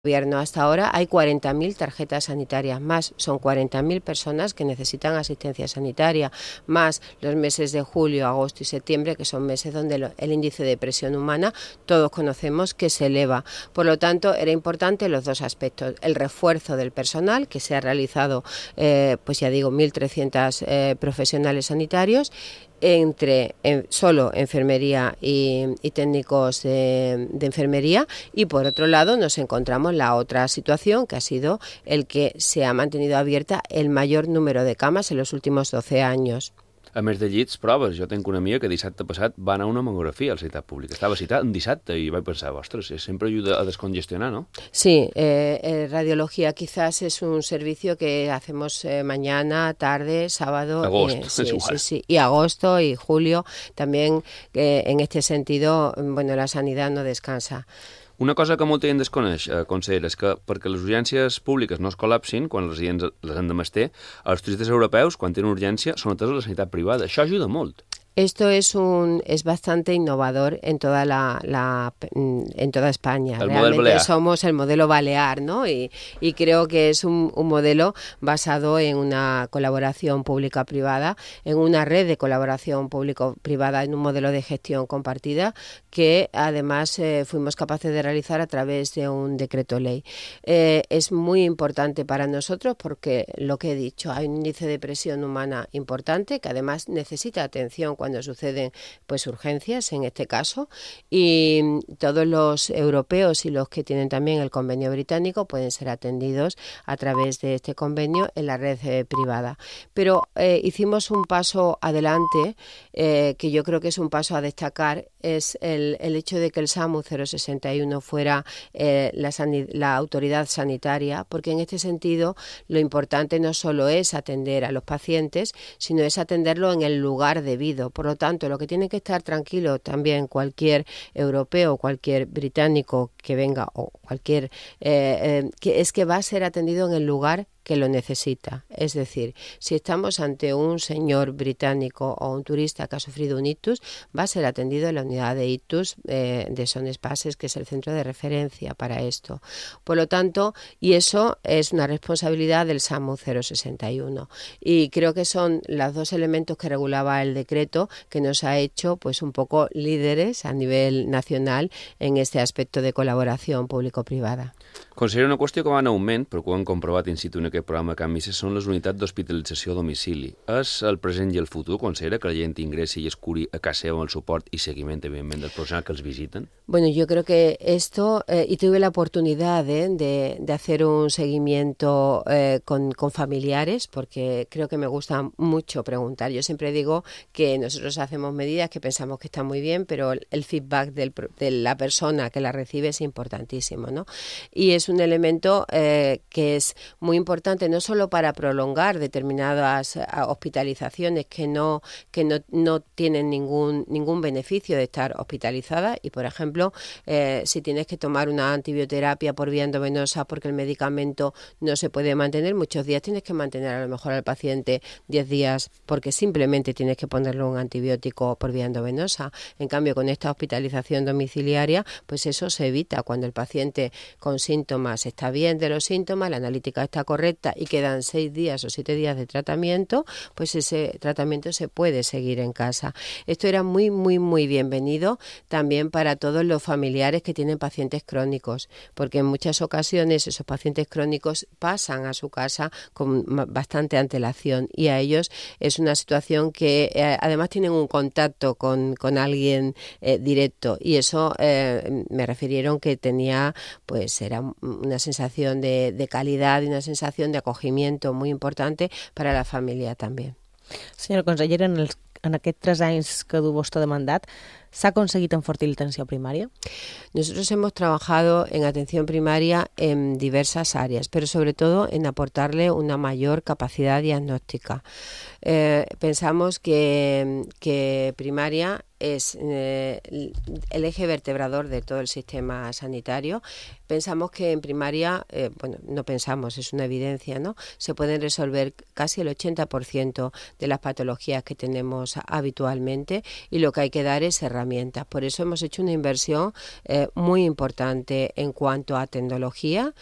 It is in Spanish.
Gobierno. Hasta ahora hay 40.000 tarjetas sanitarias más, son 40.000 personas que necesitan asistencia sanitaria, más los meses de julio, agosto y septiembre, que son meses donde el índice de presión humana todos conocemos que se eleva. Por lo tanto, era importante los dos aspectos: el refuerzo del personal, que se ha realizado, pues ya digo, 1.300 profesionales sanitarios, solo enfermería y técnicos de enfermería, y por otro lado nos encontramos la otra situación, que ha sido el que se ha mantenido abierta el mayor número de camas en los últimos 12 años. A més de llits, proves. Jo tenc una amiga que dissabte passat va anar a una mamografia a la sanitat pública. Estava citat un dissabte i vaig pensar, ostres, sempre ajuda a descongestionar, ¿no? Sí, radiología quizás es un servicio que hacemos mañana, tarde, sábado. Agosto, es igual. Sí, y agosto y julio. También en este sentido, bueno, la sanidad no descansa. Una cosa que molta gent desconeix, consellera, és que perquè les urgències públiques no es col·lapsin quan els residents les han de menester, els turistes europeus, quan tenen urgència, són atesos a la sanitat privada. Això ajuda molt. Esto es bastante innovador en toda en toda España. El modelo balear. Somos el modelo balear, ¿no? Y creo que es un modelo basado en una colaboración pública-privada, en una red de colaboración público-privada, en un modelo de gestión compartida que además fuimos capaces de realizar a través de un decreto ley. Es muy importante para nosotros porque, lo que he dicho, hay un índice de presión humana importante que además necesita atención cuando suceden pues urgencias en este caso, y todos los europeos y los que tienen también el convenio británico pueden ser atendidos a través de este convenio en la red privada. Pero hicimos un paso adelante que yo creo que es un paso a destacar, es el hecho de que el SAMU 061 fuera la autoridad sanitaria, porque en este sentido lo importante no solo es atender a los pacientes, sino es atenderlo en el lugar debido. Por lo tanto, lo que tiene que estar tranquilo también cualquier europeo, cualquier británico que venga, o cualquier es que va a ser atendido en el lugar que lo necesita. Es decir, si estamos ante un señor británico o un turista que ha sufrido un ictus, va a ser atendido en la unidad de ictus de Son Espases, que es el centro de referencia para esto. Por lo tanto, y eso es una responsabilidad del SAMU 061. Y creo que son los dos elementos que regulaba el decreto que nos ha hecho pues un poco líderes a nivel nacional en este aspecto de colaboración público-privada. Consellera, una qüestió que va en augment, però que ho hem comprovat in situ en aquest programa Can Misses, són les unitats d'hospitalització a domicili. És el present i el futur, consellera, que la gent ingressi i es curi a casa seva amb el suport i seguiment, evidentment, dels professionals que els visiten? Bueno, yo creo que esto, y tuve la oportunidad de hacer un seguimiento con familiares, porque creo que me gusta mucho preguntar. Yo siempre digo que nosotros hacemos medidas que pensamos que están muy bien, pero el feedback de la persona que la recibe es importantísimo, ¿no? Y es un elemento que es muy importante, no solo para prolongar determinadas hospitalizaciones que no tienen ningún beneficio de estar hospitalizada, y por ejemplo, si tienes que tomar una antibioterapia por vía endovenosa porque el medicamento no se puede mantener muchos días, tienes que mantener a lo mejor al paciente 10 días porque simplemente tienes que ponerle un antibiótico por vía endovenosa. En cambio, con esta hospitalización domiciliaria, pues eso se evita. Cuando el paciente con síntomas está bien de los síntomas, la analítica está correcta y quedan 6 días o 7 días de tratamiento, pues ese tratamiento se puede seguir en casa. Esto era muy, muy, muy bienvenido también para todos los familiares que tienen pacientes crónicos, porque en muchas ocasiones esos pacientes crónicos pasan a su casa con bastante antelación, y a ellos es una situación que además tienen un contacto con alguien directo, y eso me refirieron que tenía, pues era una sensación de calidad y una sensación de acogimiento muy importante para la familia también. Senyora consellera, en aquests 3 anys que du vostè de mandat, ¿se ha conseguido enfortir la atención primaria? Nosotros hemos trabajado en atención primaria en diversas áreas, pero sobre todo en aportarle una mayor capacidad diagnóstica. Pensamos que primaria es el eje vertebrador de todo el sistema sanitario. Pensamos que en primaria, no pensamos, es una evidencia, ¿no? Se pueden resolver casi el 80% de las patologías que tenemos habitualmente, y lo que hay que dar es herramientas herramientas. Por eso hemos hecho una inversión muy importante en cuanto a tecnología,